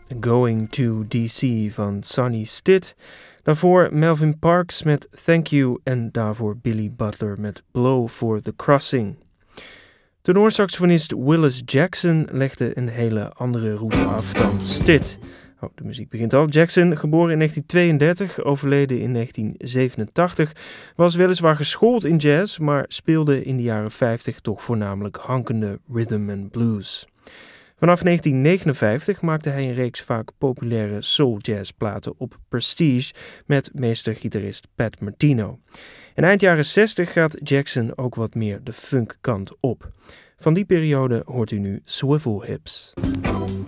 Going to DC van Sonny Stitt. Daarvoor Melvin Parks met Thank You en daarvoor Billy Butler met Blow for the Crossing. Tenorsaxofonist Willis Jackson legde een hele andere route af dan Stitt. Oh, de muziek begint al. Jackson, geboren in 1932, overleden in 1987, was weliswaar geschoold in jazz, maar speelde in de jaren 50 toch voornamelijk hankende rhythm and blues. Vanaf 1959 maakte hij een reeks vaak populaire soul-jazz-platen op Prestige met meestergitarist Pat Martino. En eind jaren 60 gaat Jackson ook wat meer de funkkant op. Van die periode hoort u nu Swivel Hips.